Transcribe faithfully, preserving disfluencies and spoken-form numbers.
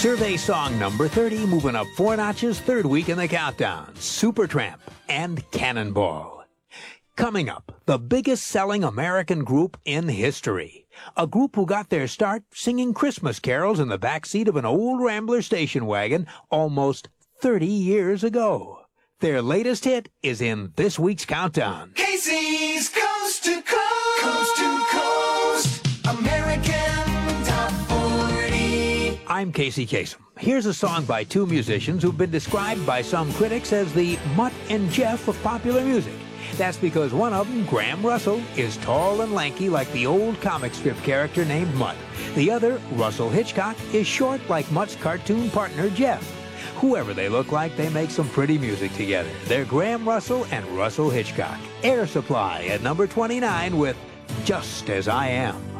Survey song number thirty, moving up four notches, third week in the countdown. Supertramp and Cannonball. Coming up, the biggest selling American group in history. A group who got their start singing Christmas carols in the backseat of an old Rambler station wagon almost thirty years ago. Their latest hit is in this week's countdown. Casey's Coast to Coast, Coast to Coast, American Top forty. I'm Casey Kasem. Here's a song by two musicians who've been described by some critics as the Mutt and Jeff of popular music. That's because one of them, Graham Russell, is tall and lanky like the old comic strip character named Mutt. The other, Russell Hitchcock, is short like Mutt's cartoon partner, Jeff. Whoever they look like, they make some pretty music together. They're Graham Russell and Russell Hitchcock. Air Supply at number twenty-nine with Just As I Am.